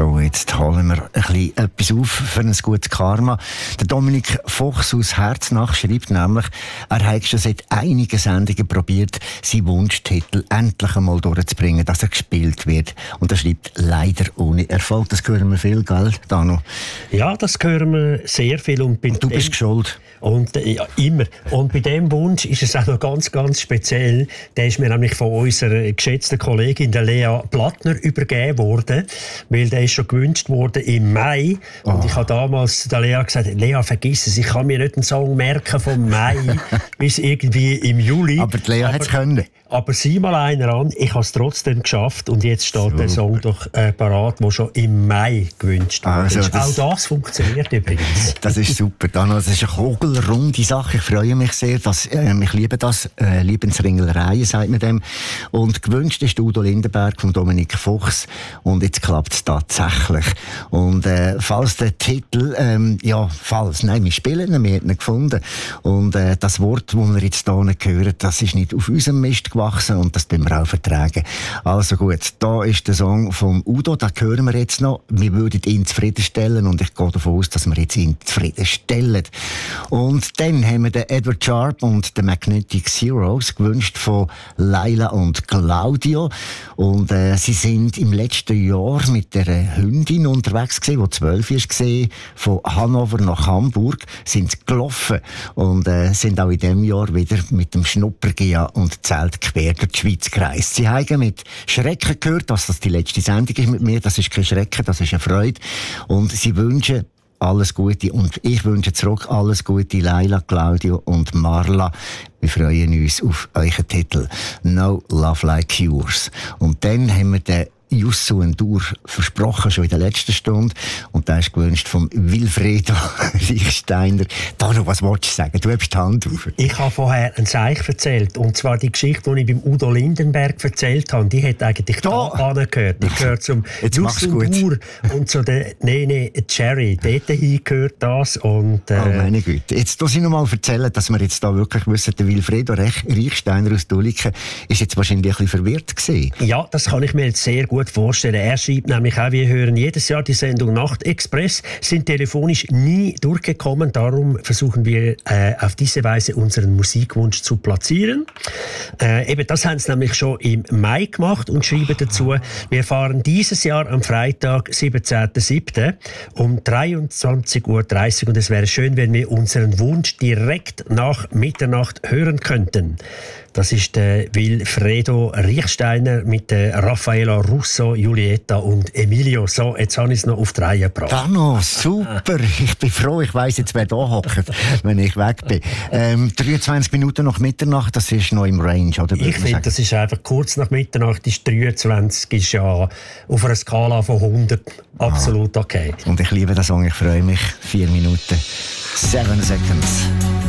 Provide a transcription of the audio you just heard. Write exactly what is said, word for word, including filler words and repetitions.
So, jetzt holen wir ein bisschen etwas auf für ein gutes Karma. Der Dominik Fuchs aus Herznach schreibt nämlich, er hat schon seit einigen Sendungen probiert, seinen Wunschtitel endlich einmal durchzubringen, dass er gespielt wird. Und er schreibt leider ohne Erfolg. Das hören wir viel, gell, Dano? Ja, das hören wir sehr viel. Und, und du bist schuld. Und, äh, ja, immer. Und bei diesem Wunsch ist es auch noch ganz, ganz speziell. Der ist mir nämlich von unserer geschätzten Kollegin, der Lea Plattner, übergeben worden. Weil der ist schon gewünscht worden im Mai. Oh. Und ich habe damals der Lea gesagt, Lea, vergiss es, ich kann mir nicht einen Song merken vom Mai bis irgendwie im Juli. Aber die Lea hat es können. Aber sieh mal einer an, ich habe es trotzdem geschafft und jetzt steht Super. Der Song doch äh, parat, der schon im Mai gewünscht wurde. Also, das, auch das funktioniert übrigens. Das ist super. Das ist eine kugelrunde Sache. Ich freue mich sehr. Dass, äh, ich liebe das. Äh, Lebensringlereien, sagt man dem. Und gewünscht ist Udo Lindenberg von Dominik Fuchs. Und jetzt klappt es tatsächlich. Und äh, falls der Titel, ähm, ja, falls, nein, wir spielen ihn, wir haben ihn gefunden. Und äh, das Wort, das wir jetzt hier hören, das ist nicht auf unserem Mist gewachsen und das können wir auch vertragen. Also gut, da ist der Song von Udo, den hören wir jetzt noch. Wir würden ihn zufriedenstellen und ich gehe davon aus, dass wir jetzt ihn zufriedenstellen. Und dann haben wir den Edward Sharpe und den Magnetic Zeros gewünscht von Laila und Claudio. Und äh, sie sind im letzten Jahr mit der Hündin unterwegs gewesen, die zwölf war, von Hannover nach Hamburg, sind gelaufen und äh, sind auch in diesem Jahr wieder mit dem Schnuppergia und Zelt quer durch die Schweiz gereist. Sie haben mit Schrecken gehört, dass das die letzte Sendung ist mit mir. Das ist kein Schrecken, das ist eine Freude. Und sie wünschen alles Gute. Und ich wünsche zurück alles Gute, Laila, Claudio und Marla. Wir freuen uns auf euren Titel «No Love Like Yours». Und dann haben wir den Jussu Endur versprochen, schon in der letzten Stunde. Und der ist gewünscht von Wilfredo Reichsteiner. Dano, was wolltest du sagen? Du hast die Hand auf. Ich habe vorher ein Seich erzählt. Und zwar die Geschichte, die ich beim Udo Lindenberg erzählt habe, die hat eigentlich da angehört. Die gehört zum Jussu Endur und zu der Nene Cherry. Dort gehört das. Und, äh, oh meine Güte. Jetzt muss ich noch mal erzählen, dass wir jetzt da wirklich wissen, der Wilfredo Reichsteiner aus Dulliken ist jetzt wahrscheinlich ein bisschen verwirrt gewesen. Ja, das kann ich mir jetzt sehr gut vorstellen. Er schreibt nämlich auch, wir hören jedes Jahr die Sendung Nachtexpress, sind telefonisch nie durchgekommen, darum versuchen wir äh, auf diese Weise unseren Musikwunsch zu platzieren. Äh, eben das haben sie nämlich schon im Mai gemacht und schreiben dazu, wir fahren dieses Jahr am Freitag, siebzehnten siebten um dreiundzwanzig Uhr dreißig und es wäre schön, wenn wir unseren Wunsch direkt nach Mitternacht hören könnten. Das ist der Wilfredo Reichsteiner mit der Raffaella Russo, Julietta und Emilio. So, jetzt habe ich es noch auf die Reihe gebracht. Dano, super. Ich bin froh, ich weiss jetzt, wer da hockt, wenn ich weg bin. Ähm, dreiundzwanzig Minuten nach Mitternacht, das ist noch im Range, oder? Ich finde, das ist einfach kurz nach Mitternacht, ist dreiundzwanzig, ist ja auf einer Skala von hundert absolut okay. Und ich liebe den Song, ich freue mich. Vier Minuten, seven seconds.